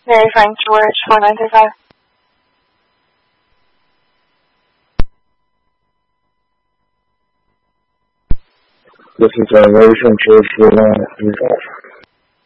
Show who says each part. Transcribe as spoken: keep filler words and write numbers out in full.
Speaker 1: Mary Frank George, four nine three five.
Speaker 2: This is uh, Mary Frank George, four nine three five.